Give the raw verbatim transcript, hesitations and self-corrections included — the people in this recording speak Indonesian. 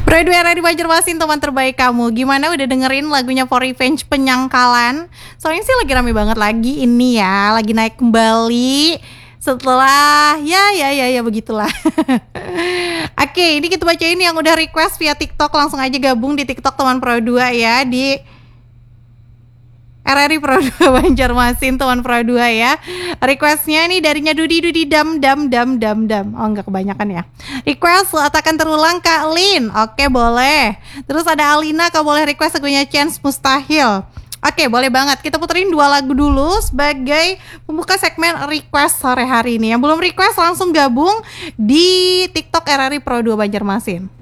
Pro dua R R I Banjarmasin, teman terbaik kamu. Gimana, udah dengerin lagunya For Revenge Penyangkalan? Soalnya sih lagi rame banget lagi ini ya, lagi naik kembali setelah ya ya ya ya begitulah. Oke, ini kita bacain yang udah request via TikTok. Langsung aja gabung di TikTok teman Pro dua ya, di R R I Pro dua Banjarmasin, teman Pro dua ya. Requestnya nih darinya Dudi Dudi dam dam dam dam dam. Oh, enggak kebanyakan ya. Request akan terulang Kak Lin. Oke, boleh. Terus ada Alina, kau boleh request lagunya Chance Mustahil. Oke, boleh banget. Kita puterin dua lagu dulu sebagai pembuka segmen request sore hari ini. Yang belum request langsung gabung di TikTok R R I Pro dua Banjarmasin.